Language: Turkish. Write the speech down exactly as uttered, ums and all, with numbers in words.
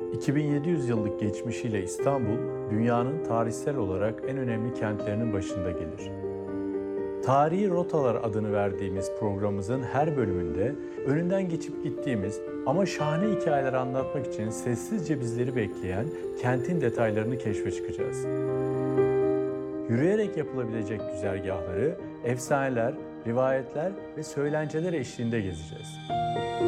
iki bin yedi yüz yıllık geçmişiyle İstanbul, dünyanın tarihsel olarak en önemli kentlerinin başında gelir. Tarihi Rotalar adını verdiğimiz programımızın her bölümünde önünden geçip gittiğimiz ama şahane hikayeler anlatmak için sessizce bizleri bekleyen kentin detaylarını keşfe çıkacağız. Yürüyerek yapılabilecek güzergahları, efsaneler, rivayetler ve söylenceler eşliğinde gezeceğiz.